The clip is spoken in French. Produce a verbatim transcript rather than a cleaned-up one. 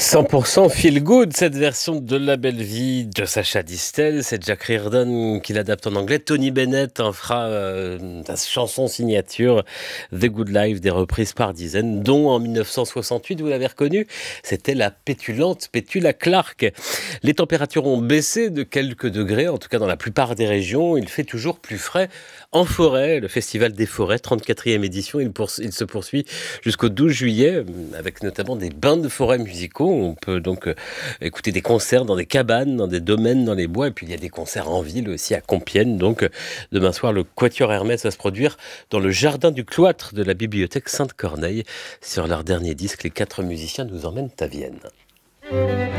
cent pour cent feel good, cette version de La Belle Vie de Sacha Distel. C'est Jack Reardon qui l'adapte en anglais. Tony Bennett en fera euh, sa chanson signature, The Good Life, des reprises par dizaines, dont en mille neuf cent soixante-huit, vous l'avez reconnu, c'était la pétulante Petula Clark. Les températures ont baissé de quelques degrés, en tout cas dans la plupart des régions. Il fait toujours plus frais en forêt. Le Festival des forêts, trente-quatrième édition, il, pour, il se poursuit jusqu'au douze juillet, avec notamment des bains de forêt musicaux. On peut donc euh, écouter des concerts dans des cabanes, dans des domaines, dans les bois. Et puis il y a des concerts en ville aussi, à Compiègne. Donc euh, demain soir, le Quatuor Hermès va se produire dans le jardin du cloître de la bibliothèque Sainte-Corneille. Sur leur dernier disque, les quatre musiciens nous emmènent à Vienne.